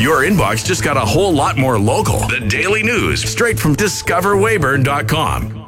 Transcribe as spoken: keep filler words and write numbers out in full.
Your inbox just got a whole lot more local. The Daily News, straight from discover weyburn dot com.